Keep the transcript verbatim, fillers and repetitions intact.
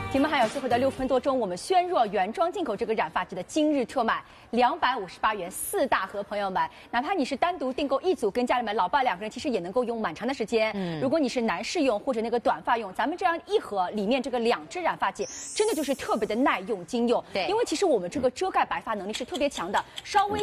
题目还有最后的六分多钟，我们轩若原装进口这个染发剂的今日特卖两百五十八元四大盒，朋友们，哪怕你是单独订购一组，跟家里面老爸两个人，其实也能够用蛮长的时间。嗯，如果你是男士用或者那个短发用，咱们这样一盒里面这个两支染发剂，真的就是特别的耐用经用。 对， 因为其实我们这个遮盖白发能力是特别强的，稍微